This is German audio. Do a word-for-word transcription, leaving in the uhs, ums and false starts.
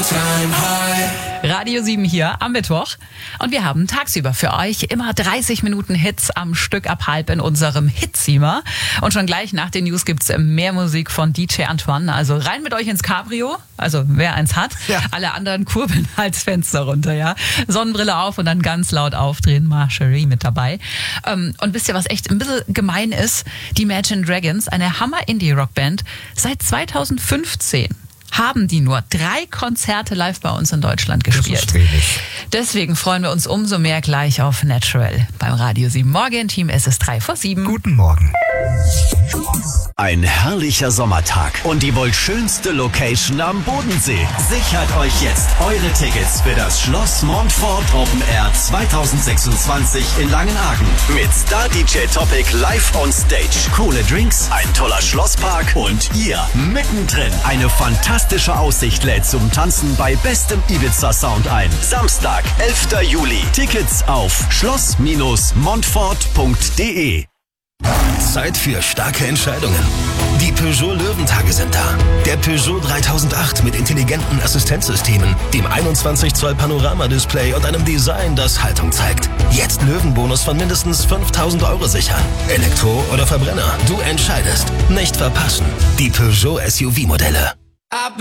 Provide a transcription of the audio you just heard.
Radio sieben hier am Mittwoch. Und wir haben tagsüber für euch immer dreißig Minuten Hits am Stück ab halb in unserem Hitzimmer. Und schon gleich nach den News gibt's mehr Musik von D J Antoine. Also rein mit euch ins Cabrio. Also wer eins hat. Ja. Alle anderen kurbeln halt das Fenster runter, ja. Sonnenbrille auf und dann ganz laut aufdrehen. Marcherie mit dabei. Und wisst ihr, was echt ein bisschen gemein ist? Die Imagine Dragons, eine Hammer-Indie-Rockband, seit zweitausendfünfzehn haben die nur drei Konzerte live bei uns in Deutschland gespielt. Das ist wenig. Deswegen freuen wir uns umso mehr gleich auf Natural beim Radio sieben Morgen-Team. Es ist drei vor sieben. Guten Morgen. Ein herrlicher Sommertag und die wohl schönste Location am Bodensee. Sichert euch jetzt eure Tickets für das Schloss Montfort Open Air zweitausendsechsundzwanzig in Langenhagen. Mit Star-D J Topic live on stage. Coole Drinks, ein toller Schlosspark und ihr mittendrin. Eine fantastische Aussicht lädt zum Tanzen bei bestem Ibiza-Sound ein. Samstag, elfter Juli. Tickets auf schloss Montfort punkt de. Zeit für starke Entscheidungen. Die Peugeot Löwentage sind da. Der Peugeot dreitausendacht mit intelligenten Assistenzsystemen, dem einundzwanzig Zoll Panoramadisplay und einem Design, das Haltung zeigt. Jetzt Löwenbonus von mindestens fünftausend Euro sichern. Elektro oder Verbrenner, du entscheidest. Nicht verpassen. Die Peugeot S U V-Modelle.